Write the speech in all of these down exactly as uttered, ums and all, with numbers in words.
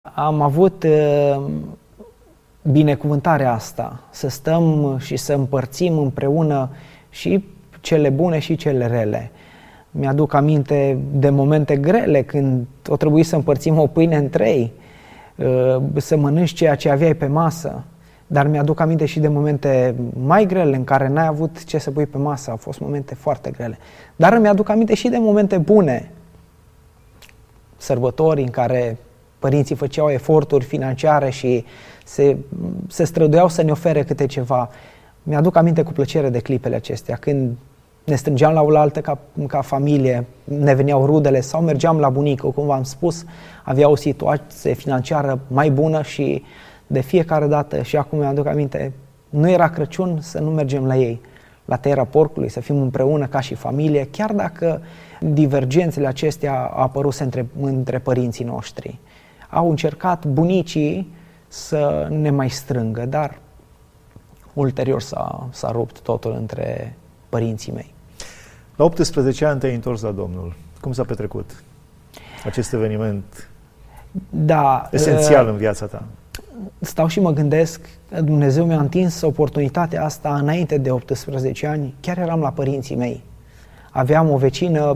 Am avut uh, binecuvântarea asta, să stăm și să împărțim împreună și cele bune și cele rele. Mi-aduc aminte de momente grele când o trebuie să împărțim o pâine în trei, uh, să mănânci ceea ce aveai pe masă, dar mi-aduc aminte și de momente mai grele în care n-ai avut ce să pui pe masă, au fost momente foarte grele. Dar îmi aduc aminte și de momente bune, sărbători în care părinții făceau eforturi financiare și se, se străduiau să ne ofere câte ceva. Mi-aduc aminte cu plăcere de clipele acestea, când ne strângeam la oaltă ca, ca familie, ne veneau rudele sau mergeam la bunică, cum v-am spus, avea o situație financiară mai bună și de fiecare dată, și acum mi-aduc aminte, nu era Crăciun să nu mergem la ei, la tăierea porcului, să fim împreună ca și familie, chiar dacă divergențele acestea au apărut între, între părinții noștri. Au încercat bunicii să ne mai strângă, dar ulterior s-a, s-a rupt totul între părinții mei. La optsprezece ani te-ai întors la Domnul. Cum s-a petrecut acest eveniment da, esențial în viața ta? Stau și mă gândesc, Dumnezeu mi-a întins oportunitatea asta înainte de optsprezece ani, chiar eram la părinții mei. Aveam o vecină,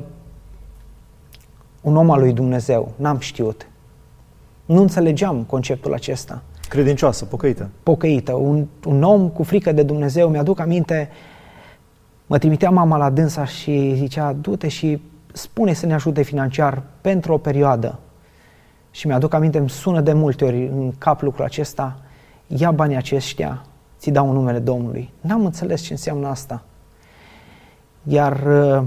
un om al lui Dumnezeu, n-am știut. Nu înțelegeam conceptul acesta. Credincioasă, pocăită. Pocăită, un, un om cu frică de Dumnezeu. Mi-aduc aminte, mă trimitea mama la dânsa și zicea, du-te și spune să ne ajute financiar pentru o perioadă. Și mi-aduc aminte, îmi sună de multe ori în cap lucrul acesta, ia banii aceștia, ți dau în numele Domnului. N-am înțeles ce înseamnă asta. Iar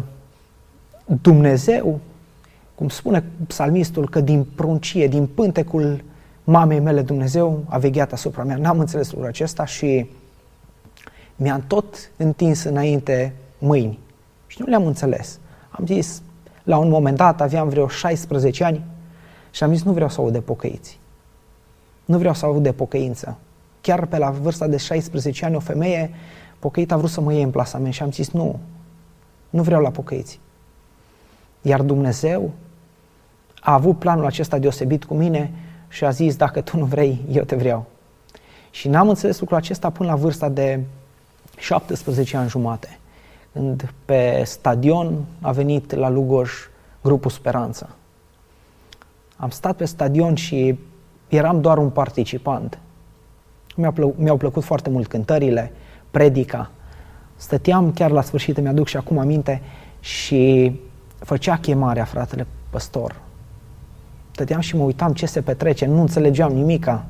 Dumnezeu, cum spune psalmistul, că din pruncie, din pântecul mamei mele, Dumnezeu a vegheat asupra mea. N-am înțeles lucrul acesta și mi-am tot întins înainte mâini și nu le-am înțeles. Am zis, la un moment dat, aveam vreo șaisprezece ani și am zis, nu vreau să aud de pocăiți. Nu vreau să aud de pocăință. Chiar pe la vârsta de șaisprezece ani, o femeie pocăită a vrut să mă iei în plasament și am zis, nu, nu vreau la pocăiți. Iar Dumnezeu a avut planul acesta deosebit cu mine și a zis, dacă tu nu vrei, eu te vreau. Și n-am înțeles lucrul acesta până la vârsta de șaptesprezece ani jumate, când pe stadion a venit la Lugoj grupul Speranță. Am stat pe stadion și eram doar un participant. Mi-au, plă- mi-au plăcut foarte mult cântările, predica. Stăteam chiar la sfârșit, mi-aduc și acum aminte, și făcea chemarea fratele păstor. Stăteam și mă uitam ce se petrece, nu înțelegeam nimica.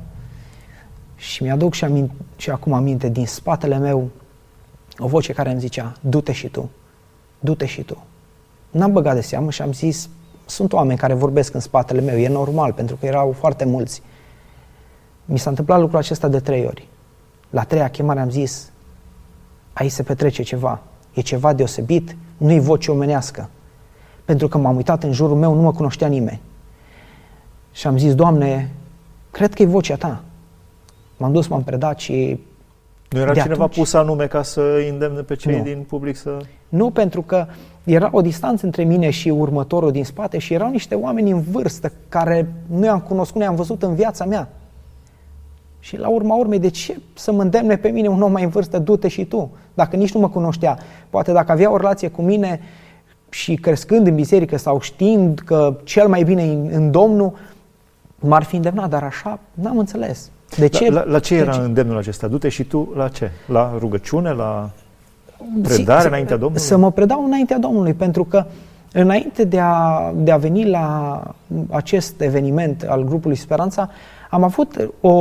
Și mi-aduc și, aminte, și acum aminte, din spatele meu, o voce care îmi zicea, du-te și tu, du-te și tu. N-am băgat de seamă și am zis, sunt oameni care vorbesc în spatele meu, e normal, pentru că erau foarte mulți. Mi s-a întâmplat lucrul acesta de trei ori. La treia chemare am zis, aici se petrece ceva, e ceva deosebit, nu-i voce omenească. Pentru că m-am uitat în jurul meu, nu mă cunoștea nimeni. Și am zis, Doamne, cred că e vocea ta. M-am dus, m-am predat și... Nu era cineva atunci, pus anume ca să îndemne pe cei nu. din public să... Nu, pentru că era o distanță între mine și următorul din spate și erau niște oameni în vârstă care nu i-am cunoscut, nu i-am văzut în viața mea. Și la urma urmei, de ce să mă îndemne pe mine un om mai în vârstă, du-te și tu, dacă nici nu mă cunoștea? Poate dacă avea o relație cu mine și crescând în biserică sau știind că cel mai bine în Domnul, m-ar fi îndemnat, dar așa n-am înțeles. De ce? La, la ce era ce? îndemnul acesta? Du-te și tu la ce? La rugăciune? La predare să, înaintea Domnului? Să mă predau înaintea Domnului, pentru că înainte de a, de a veni la acest eveniment al grupului Speranța, am avut o,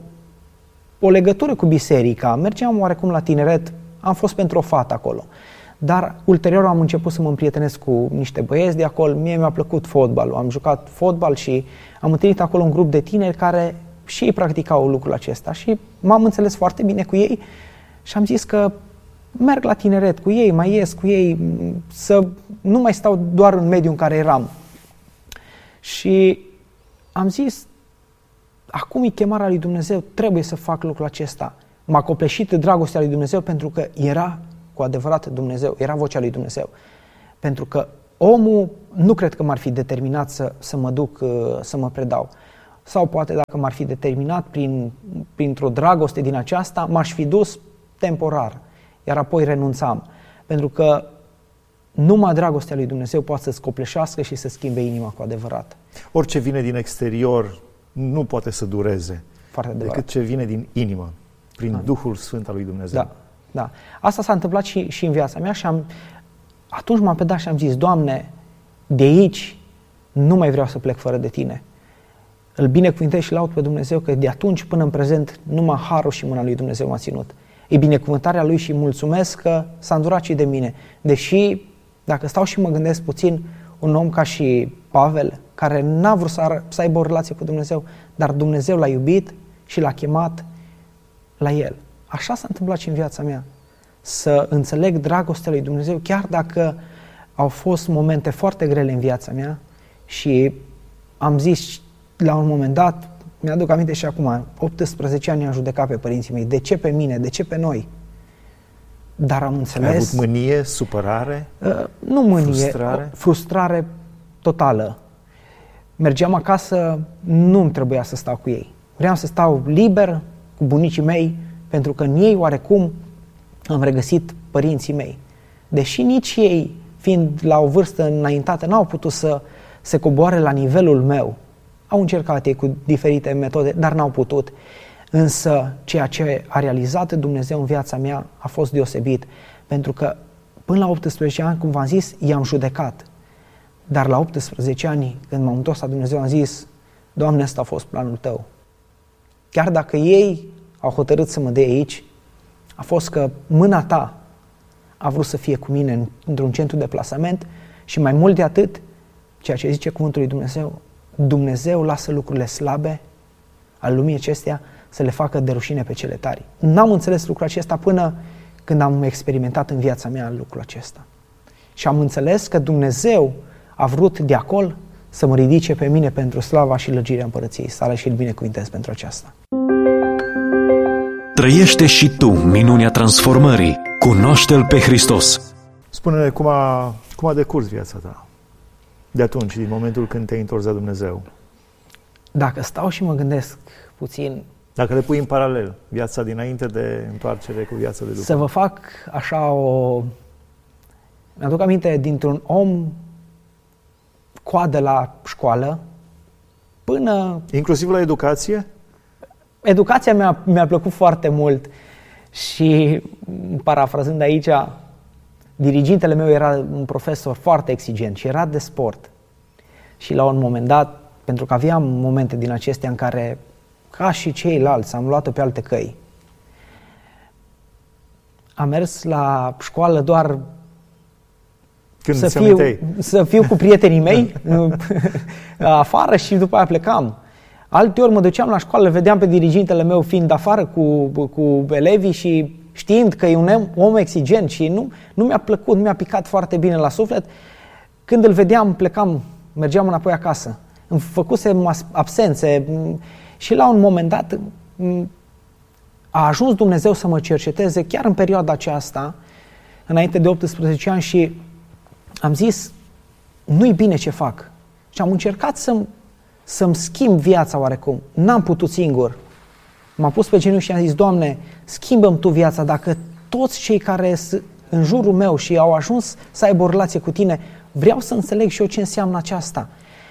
o legătură cu biserica. Mergeam oarecum la tineret, am fost pentru o fată acolo. Dar ulterior am început să mă împrietenesc cu niște băieți de acolo. Mie mi-a plăcut fotbalul, am jucat fotbal și am întâlnit acolo un grup de tineri care și ei practicau lucrul acesta și m-am înțeles foarte bine cu ei și am zis că merg la tineret cu ei, mai ies cu ei, să nu mai stau doar în mediul în care eram. Și am zis, acum e chemarea lui Dumnezeu, trebuie să fac lucrul acesta. M-a copleșit dragostea lui Dumnezeu pentru că era cu adevărat Dumnezeu, era vocea lui Dumnezeu. Pentru că omul nu cred că m-ar fi determinat să, să mă duc, să mă predau. sau poate dacă m-ar fi determinat prin, printr-o dragoste din aceasta, m-aș fi dus temporar, iar apoi renunțam. Pentru că numai dragostea lui Dumnezeu poate să-ți copleșească și să schimbe inima cu adevărat. Orice vine din exterior nu poate să dureze, Foarte adevărat. decât ce vine din inimă, prin Amin. Duhul Sfânt al lui Dumnezeu. Da, da. Asta s-a întâmplat și, și în viața mea și am, atunci m-am pedat și am zis, Doamne, de aici nu mai vreau să plec fără de Tine. Îl binecuvântez și laud pe Dumnezeu că de atunci până în prezent numai harul și mâna lui Dumnezeu m-a ținut. E binecuvântarea Lui și mulțumesc că s-a îndurat și de mine. Deși, dacă stau și mă gândesc puțin, un om ca și Pavel, care n-a vrut să, ar- să aibă o relație cu Dumnezeu, dar Dumnezeu l-a iubit și l-a chemat la El. Așa s-a întâmplat și în viața mea. Să înțeleg dragostea lui Dumnezeu, chiar dacă au fost momente foarte grele în viața mea și am zis la un moment dat, mi-aduc aminte și acum, optsprezece ani am judecat pe părinții mei. De ce pe mine? De ce pe noi? Dar am înțeles... Ai avut mânie, supărare? Uh, nu mânie, frustrare? O, frustrare totală. Mergeam acasă, nu-mi trebuia să stau cu ei. Vreau să stau liber cu bunicii mei, pentru că în ei oarecum am regăsit părinții mei. Deși nici ei, fiind la o vârstă înaintată, n-au putut să se coboare la nivelul meu. Au încercat ei cu diferite metode, dar n-au putut. Însă ceea ce a realizat Dumnezeu în viața mea a fost deosebit, pentru că până la optsprezece ani, cum v-am zis, i-am judecat. Dar la optsprezece ani, când m-am întors la Dumnezeu, am zis, Doamne, ăsta a fost planul Tău. Chiar dacă ei au hotărât să mă dea aici, a fost că mâna Ta a vrut să fie cu mine într-un centru de plasament și mai mult de atât, ceea ce zice cuvântul lui Dumnezeu, Dumnezeu lasă lucrurile slabe al lumii acesteia să le facă de rușine pe cele tari. N-am înțeles lucrul acesta până când am experimentat în viața mea lucrul acesta. Și am înțeles că Dumnezeu a vrut de acolo să mă ridice pe mine pentru slava și lăgirea împărăției sale și îl binecuvântez pentru aceasta. Trăiește și tu minunea transformării. Cunoaște-L pe Hristos. Spune-ne cum a, cum a decurs viața ta de atunci, din momentul când te-ai întors la Dumnezeu. Dacă stau și mă gândesc puțin, Dacă le pui în paralel viața dinainte de întoarcere cu viața de după. să vă fac așa o... Mi-aduc aminte dintr-un om coadă la școală până... Inclusiv la educație? Educația mi-a, mi-a plăcut foarte mult și, parafrazând aici, dirigintele meu era un profesor foarte exigent și era de sport. Și la un moment dat, pentru că aveam momente din acestea în care, ca și ceilalți, am luat-o pe alte căi. Am mers la școală doar Când să fiu, să fiu cu prietenii mei afară și după aia plecam. Alteori mă duceam la școală, vedeam pe dirigintele meu fiind afară cu, cu elevii și știind că e un om exigent și nu, nu mi-a plăcut, nu mi-a picat foarte bine la suflet. Când îl vedeam, plecam, mergeam înapoi acasă. Îmi făcusem absențe și la un moment dat a ajuns Dumnezeu să mă cerceteze chiar în perioada aceasta, înainte de optsprezece ani, și am zis, nu-i bine ce fac. Și am încercat să-mi, să-mi schimb viața oarecum. N-am putut singur. M-am pus pe genunchi și am zis, Doamne, schimbă-mi Tu viața. Dacă toți cei care sunt în jurul meu și au ajuns să aibă o relație cu Tine, vreau să înțeleg și eu ce înseamnă aceasta.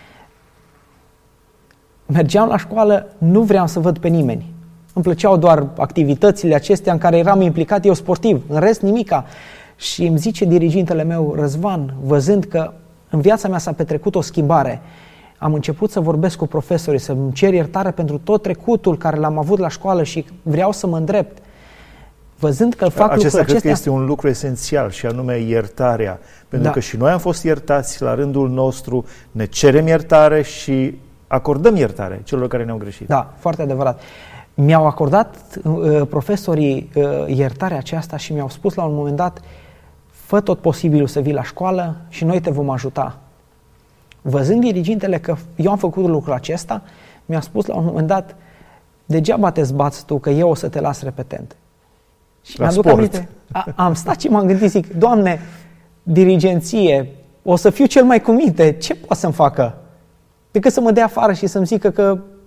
Mergeam la școală, nu vreau să văd pe nimeni. Îmi plăceau doar activitățile acestea în care eram implicat eu sportiv. În rest, nimica. Și îmi zice dirigintele meu, Răzvan, văzând că în viața mea s-a petrecut o schimbare, am început să vorbesc cu profesorii, să-mi cer iertare pentru tot trecutul care l-am avut la școală și vreau să mă îndrept. Văzând că fac lucrul acesta... Cred că este un lucru esențial și anume iertarea. Pentru da. că și noi am fost iertați la rândul nostru, ne cerem iertare și acordăm iertare celor care ne-au greșit. Da, foarte adevărat. Mi-au acordat uh, profesorii uh, iertarea aceasta și mi-au spus la un moment dat, fă tot posibilul să vii la școală și noi te vom ajuta. Văzând dirigintele că eu am făcut lucrul acesta, mi-a spus la un moment dat, degeaba te zbați tu că eu o să te las repetent. Și la mi-aduc sport. aminte, a, am stat și m-am gândit, zic, Doamne, dirigenție, o să fiu cel mai cu minte, ce poate să-mi facă? Decât să mă dea afară și să-mi zică că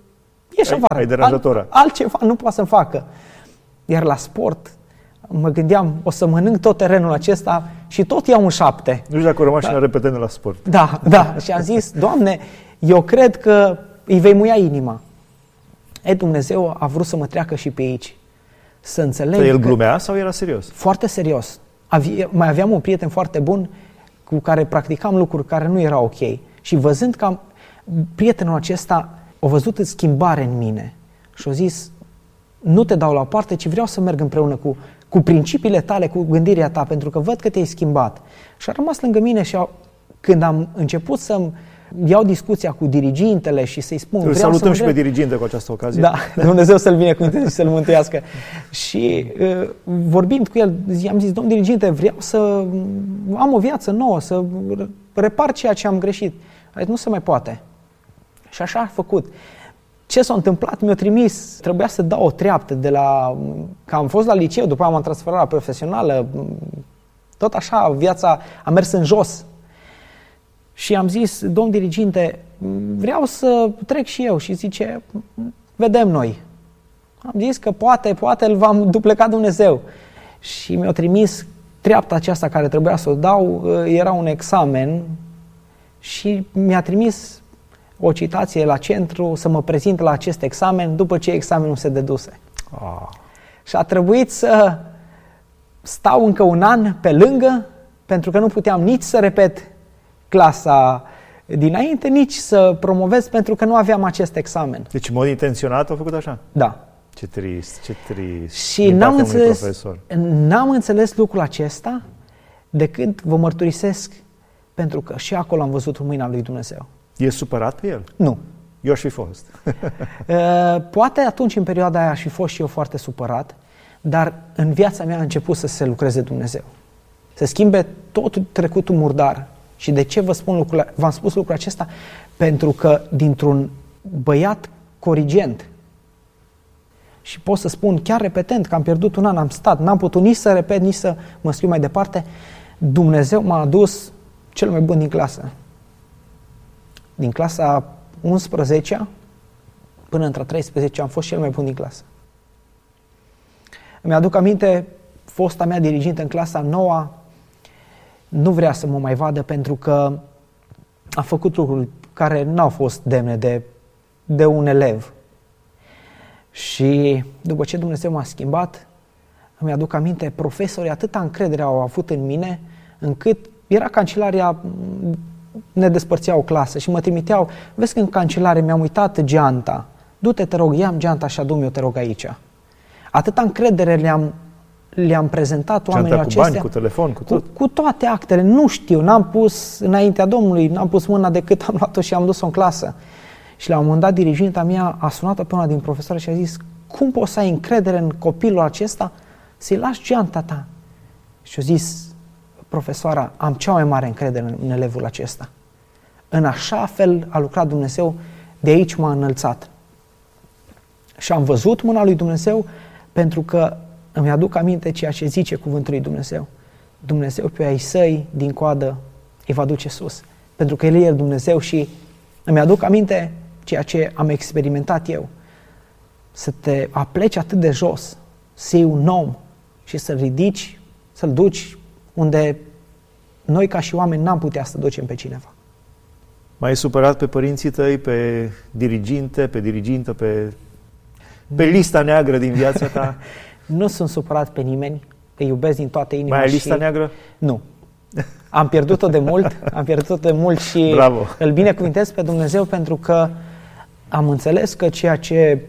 ieși afară. Ai deranjatora. Alt, altceva nu poate să-mi facă. Iar la sport, mă gândeam, o să mănânc tot terenul acesta și tot iau un șapte. Nu știu dacă o rămas da. și repetând la sport. Da, da. Și am zis, Doamne, eu cred că îi vei muia inima. E, Dumnezeu a vrut să mă treacă și pe aici. Să înțeleg că el că... glumea sau era serios? Foarte serios. Avie, mai aveam un prieten foarte bun cu care practicam lucruri care nu erau ok. Și văzând că am, prietenul acesta a văzut schimbare în mine și a zis, nu te dau la o parte, ci vreau să merg împreună cu, cu principiile tale, cu gândirea ta, pentru că văd că te-ai schimbat. Și a rămas lângă mine și a, când am început să-mi iau discuția cu dirigintele și să-i spun... Îl salutăm și pe diriginte cu această ocazie. Da, Dumnezeu să-l binecuvânteze și să-l mântuiască. Și uh, vorbind cu el, i-am zis, domn diriginte, vreau să am o viață nouă, să repar ceea ce am greșit. A zis, nu se mai poate. Și așa a făcut. Ce s-a întâmplat? Mi-a trimis, trebuia să dau o treaptă de la... Că am fost la liceu, după aia m-am transferat la profesională, tot așa, viața a mers în jos. Și am zis, domn diriginte, vreau să trec și eu. Și zice, vedem noi. Am zis că poate, poate îl va dupleca Dumnezeu. Și mi-a trimis treapta aceasta care trebuia să o dau, era un examen și mi-a trimis o citație la centru să mă prezint la acest examen după ce examenul se deduse. Ah. Și a trebuit să stau încă un an pe lângă, pentru că nu puteam nici să repet clasa dinainte, nici să promovez, pentru că nu aveam acest examen. Deci, în mod intenționat, a făcut așa? Da. Ce trist, ce trist. Și n-am înțeles, n-am înțeles lucrul acesta decât vă mărturisesc, pentru că și acolo am văzut mâina lui Dumnezeu. E supărat pe el? Nu. Eu aș fi fost. Poate atunci, în perioada aia, aș fi fost și eu foarte supărat, dar în viața mea a început să se lucreze Dumnezeu. Să schimbe tot trecutul murdar. Și de ce vă spun lucrul, v-am spus lucrul acesta? Pentru că dintr-un băiat corigent, și pot să spun chiar repetent că am pierdut un an, am stat, n-am putut nici să repet, nici să mă scriu mai departe, Dumnezeu m-a adus cel mai bun din clasă. Din clasa unsprezecea până între treisprezece am fost cel mai bun din clasă. Îmi aduc aminte, fosta mea dirigintă în clasa noua nu vrea să mă mai vadă pentru că a făcut lucruri care n-au fost demne de, de un elev. Și după ce Dumnezeu m-a schimbat, îmi aduc aminte, profesorii atâta încredere au avut în mine, încât era cancelaria, ne despărțeau o clasă și mă trimiteau, vezi că în cancelare mi-am uitat geanta, du-te, te rog, ia-mi geanta și adu-mi, eu te rog aici. Atâta încredere le-am, le-am prezentat oamenilor acestea. Cu bani, cu telefon, cu tot? Cu, cu toate actele, nu știu, n-am pus înaintea Domnului, n-am pus mâna decât am luat-o și am dus-o în clasă. Și la un moment dat, diriginta mea a sunat-o pe una din profesoare și a zis, cum poți să ai încredere în copilul acesta să-i lași geanta ta? Și a zis profesoara, am cea mai mare încredere în elevul acesta. În așa fel a lucrat Dumnezeu, de aici m-a înălțat. Și am văzut mâna lui Dumnezeu pentru că îmi aduc aminte ceea ce zice cuvântul lui Dumnezeu. Dumnezeu pe ai săi din coadă îi va duce sus. Pentru că El e Dumnezeu și îmi aduc aminte ceea ce am experimentat eu. Să te apleci atât de jos, să iei un om și să-l ridici, să-l duci unde noi ca și oameni n-am putea să ducem pe cineva. M-ai supărat pe părinții tăi, pe diriginte, pe dirigintă, pe, pe lista neagră din viața ta? Nu sunt supărat pe nimeni, îi iubesc din toată inima. Mai ai lista și... neagră? Nu. Am pierdut-o de mult, am pierdut-o de mult și Bravo. Îl binecuvântez pe Dumnezeu pentru că am înțeles că ceea ce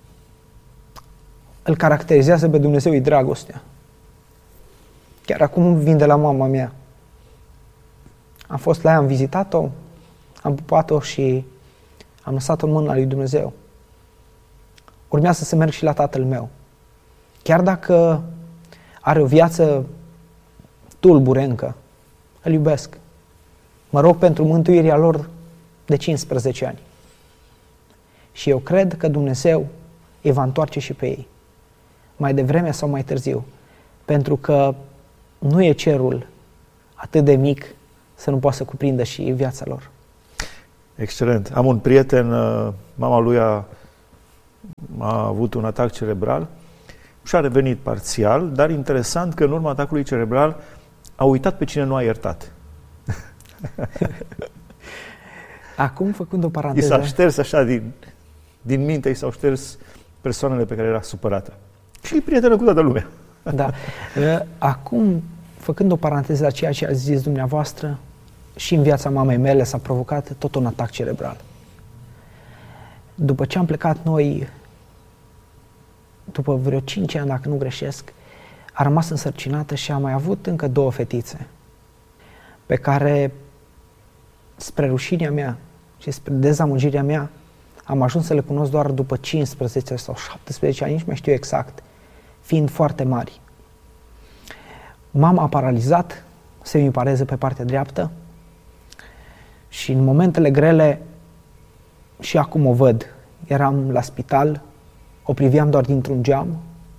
îl caracterizează pe Dumnezeu e dragostea. Chiar acum vin de la mama mea. Am fost la ea, am vizitat-o, am pupat-o și am lăsat-o în mâna lui Dumnezeu. Urmează să merg și la tatăl meu. Chiar dacă are o viață tulbure încă, îl iubesc. Mă rog pentru mântuirea lor de cincisprezece ani. Și eu cred că Dumnezeu îi va întoarce și pe ei. Mai devreme sau mai târziu. Pentru că nu e cerul atât de mic să nu poată să cuprindă și viața lor. Excelent. Am un prieten, mama lui a a avut un atac cerebral și a revenit parțial, dar interesant că în urma atacului cerebral a uitat pe cine nu a iertat. Acum, făcând o I paranteză... s-a șters așa din, din minte, i s-au șters persoanele pe care era supărată. Și e prietenă cu toată lumea. Da. Acum, făcând o paranteză la ceea ce a zis dumneavoastră, și în viața mamei mele s-a provocat tot un atac cerebral. După ce am plecat noi, după vreo cinci ani, dacă nu greșesc, a rămas însărcinată și a mai avut încă două fetițe, pe care, spre rușinea mea și spre dezamăgirea mea, am ajuns să le cunosc doar după cincisprezece sau șaptesprezece ani, nici mai știu exact, fiind foarte mari. Mama a paralizat, semipareză pe partea dreaptă, și în momentele grele, și acum o văd, eram la spital, o priveam doar dintr-un geam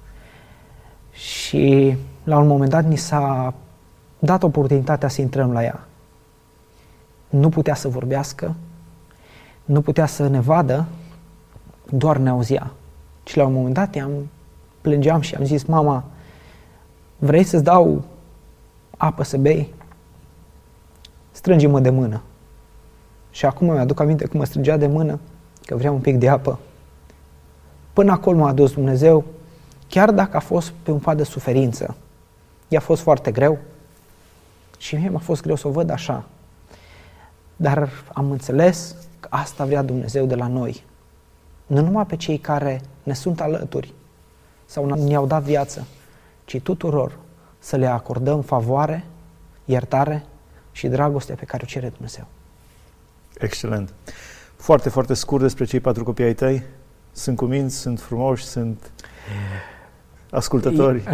și la un moment dat ni s-a dat oportunitatea să intrăm la ea. Nu putea să vorbească, nu putea să ne vadă, doar ne auzea. Și la un moment dat am plângeam și am zis: mama, vrei să-ți dau apă să bei? Strânge-mă de mână. Și acum mi-aduc aminte cum mă strângea de mână, că vreau un pic de apă. Până acolo m-a adus Dumnezeu, chiar dacă a fost pe un pat de suferință. I-a fost foarte greu și mie m-a fost greu să o văd așa. Dar am înțeles că asta vrea Dumnezeu de la noi. Nu numai pe cei care ne sunt alături sau ne-au dat viață, ci tuturor să le acordăm favoare, iertare și dragoste pe care o cere Dumnezeu. Excelent. Foarte, foarte scurt despre cei patru copii ai tăi. Sunt cuminți, sunt frumoși, sunt ascultători.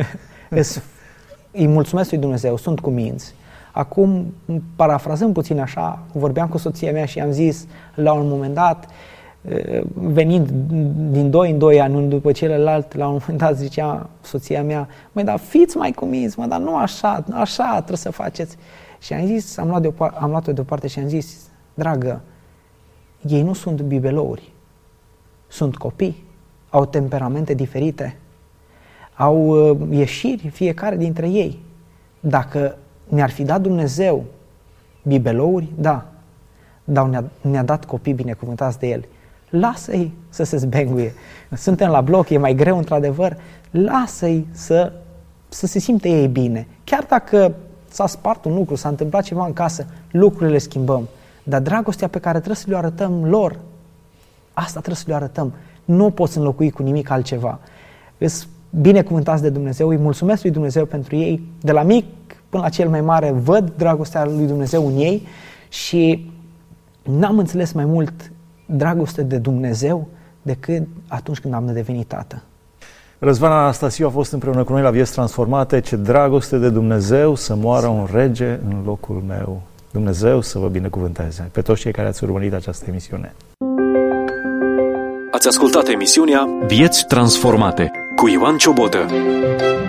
Îi mulțumesc lui Dumnezeu, sunt cuminți. Acum, parafrazând puțin așa, vorbeam cu soția mea și i-am zis la un moment dat, venind din doi în doi ani, unul după celălalt, la un moment dat zicea soția mea: măi, dar fiți mai cuminți, mă, dar nu așa, așa trebuie să faceți. Și am zis, am luat deoparte, am luat-o deoparte și am zis: dragă, ei nu sunt bibelouri, sunt copii, au temperamente diferite, au uh, ieșiri fiecare dintre ei. Dacă ne-ar fi dat Dumnezeu bibelouri, da, dar ne-a, ne-a dat copii binecuvântați de El. Lasă-i să se zbenguie. Suntem la bloc, e mai greu într-adevăr, lasă-i să, să se simte ei bine. Chiar dacă s-a spart un lucru, s-a întâmplat ceva în casă, lucrurile schimbăm. Dar dragostea pe care trebuie să le arătăm lor, asta trebuie să le arătăm. Nu poți înlocui cu nimic altceva. Îs binecuvântați de Dumnezeu, îi mulțumesc lui Dumnezeu pentru ei. De la mic până la cel mai mare văd dragostea lui Dumnezeu în ei și n-am înțeles mai mult dragoste de Dumnezeu decât atunci când am devenit tată. Răzvan Anastasiu a fost împreună cu noi la Vieți Transformate. Ce dragoste de Dumnezeu să moară un rege în locul meu. Dumnezeu să vă binecuvânteze pe toți cei care ați urmărit această emisiune. Ați ascultat emisiunea Vieți Transformate cu Ioan Ciobodă.